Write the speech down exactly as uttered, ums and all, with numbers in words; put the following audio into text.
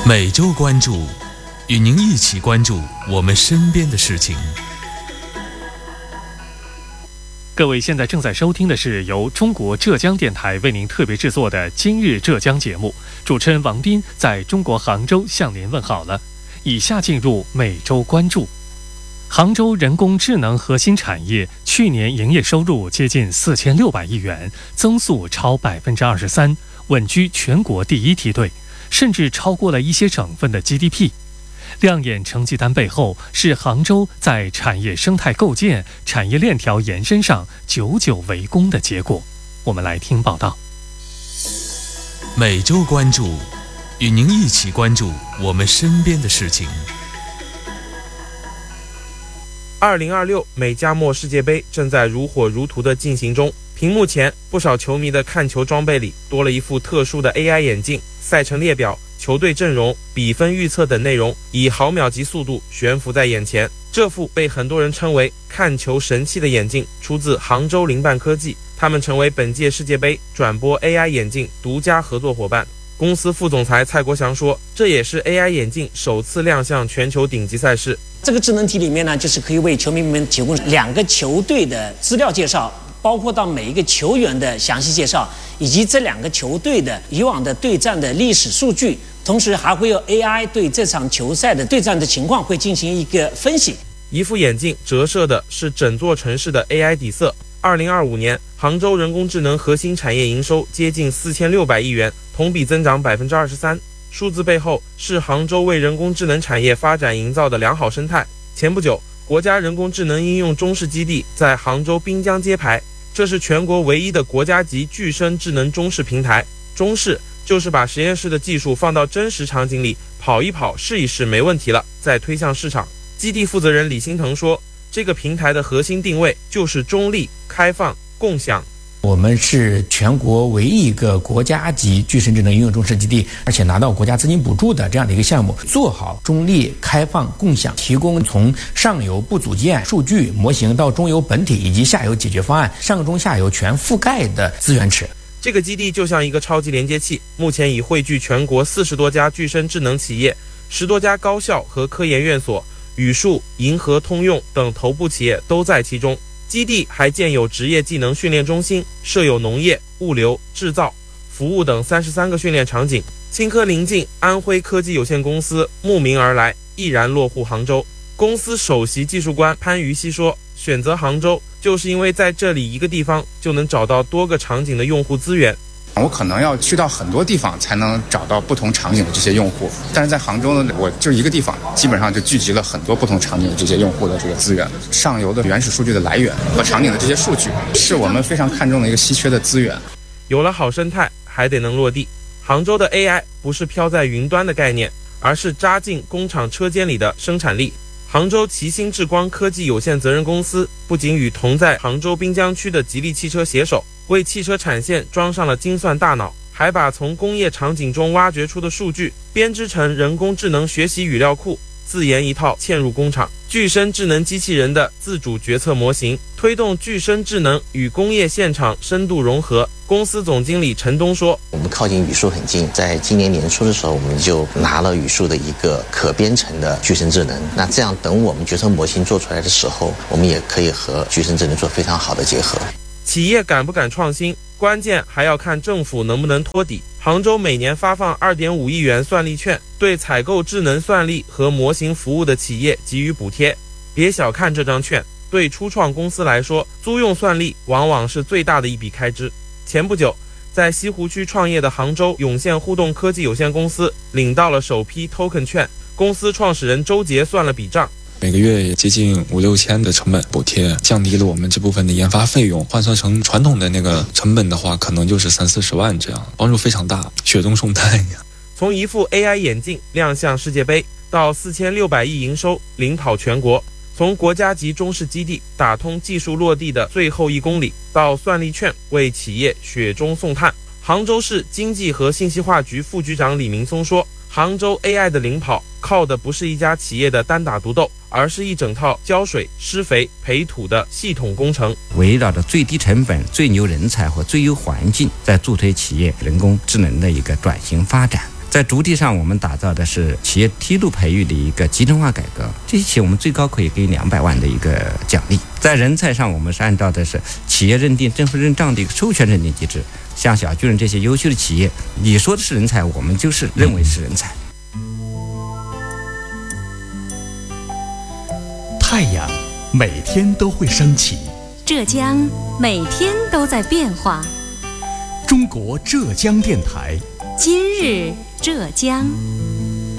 每周关注，与您一起关注我们身边的事情。 各位现在正在收听的是由中国浙江电台为您特别制作的《今日浙江》节目，主持人王斌在中国杭州向您问好了。以下进入每周关注。杭州人工智能核心产业去年营业收入接近四千六百亿元，增速超百分之二十三，稳居全国第一梯队，甚至超过了一些省份的 G D P。亮眼成绩单背后是杭州在产业生态构建、产业链条延伸上久久为功的结果。我们来听报道。 每周关注，与您一起关注我们身边的事情。 二零二六美加墨世界杯正在如火如荼地进行中，屏幕前不少球迷的看球装备里多了一副特殊的 A I 眼镜，赛程列表、球队阵容、比分预测等内容以毫秒级速度悬浮在眼前。这副被很多人称为看球神器的眼镜出自杭州灵伴科技，他们成为本届世界杯转播 A I 眼镜独家合作伙伴。公司副总裁蔡国祥说，这也是 A I 眼镜首次亮相全球顶级赛事。 这个智能体里面呢，就是可以为球迷们提供两个球队的资料介绍，包括到每一个球员的详细介绍，以及这两个球队的以往的对战的历史数据，同时还会有 A I 对这场球赛的对战的情况会进行一个分析。 一副眼镜折射的是整座城市的 A I 底色。二零二五年，杭州人工智能核心产业营收接近四千六百亿元，同比增长百分之二十三。数字背后是杭州为人工智能产业发展营造的良好生态。前不久，国家人工智能应用中试基地在杭州滨江揭牌，这是全国唯一的国家级具身智能中试平台。中试就是把实验室的技术放到真实场景里跑一跑试一试没问题了，再推向市场。基地负责人李新腾说，这个平台的核心定位就是中立、开放、共享。 我们是全国唯一一个国家级具身智能应用中试基地，而且拿到国家资金补助的这样的一个项目，做好中立、开放、共享，提供从上游部组件、数据模型到中游本体以及下游解决方案，上中下游全覆盖的资源池。 这个基地就像一个超级连接器，目前已汇聚全国四十多家具身智能企业、十多家高校和科研院所，宇树、银河、通用等头部企业都在其中。基地还建有职业技能训练中心，设有农业、物流、制造、服务等三十三个训练场景。青科临近安徽科技有限公司慕名而来，毅然落户杭州。公司首席技术官潘于西说，选择杭州就是因为在这里一个地方就能找到多个场景的用户资源。 我可能要去到很多地方才能找到不同场景的这些用户，但是在杭州呢，我就一个地方，基本上就聚集了很多不同场景的这些用户的这个资源。上游的原始数据的来源和场景的这些数据，是我们非常看重的一个稀缺的资源。 有了好生态，还得能落地。杭州的 A I 不是飘在云端的概念，而是扎进工厂车间里的生产力。杭州奇星智光科技有限责任公司不仅与同在杭州滨江区的吉利汽车携手，为汽车产线装上了精算大脑，还把从工业场景中挖掘出的数据编织成人工智能学习语料库，自研一套嵌入工厂具身智能机器人的自主决策模型，推动具身智能与工业现场深度融合。公司总经理陈东说， 我们靠近宇树很近，在今年年初的时候，我们就拿了宇树的一个可编程的具身智能，那这样等我们决策模型做出来的时候，我们也可以和具身智能做非常好的结合。 企业敢不敢创新，关键还要看政府能不能托底。杭州每年发放 二点五亿元算力券，对采购智能算力和模型服务的企业给予补贴。别小看这张券，对初创公司来说，租用算力往往是最大的一笔开支。前不久，在西湖区创业的杭州涌现互动科技有限公司领到了首批 token 券，公司创始人周杰算了笔账， 每个月接近五六千的成本补贴，降低了我们这部分的研发费用。换算成传统的那个成本的话，可能就是三四十万这样，帮助非常大，雪中送炭呀。 从一副 A I 眼镜亮相世界杯，到四千六百亿营收领跑全国，从国家级中试基地打通技术落地的最后一公里，到算力券为企业雪中送炭。杭州市经济和信息化局副局长李明松说，杭州 A I 的领跑靠的不是一家企业的单打独斗，而是一整套浇水、施肥、培土的系统工程， 围绕着最低成本、最牛人才和最优环境，在助推企业人工智能的一个转型发展。 在主体上，我们打造的是企业梯度培育的一个集成化改革，这些企业我们最高可以给两百万的一个奖励。在人才上，我们是按照的是企业认定、政府认账的一个授权认定机制。像小巨人这些优秀的企业，你说的是人才，我们就是认为是人才。 太阳每天都会升起， 浙江每天都在变化。 中国浙江电台， 今日浙江。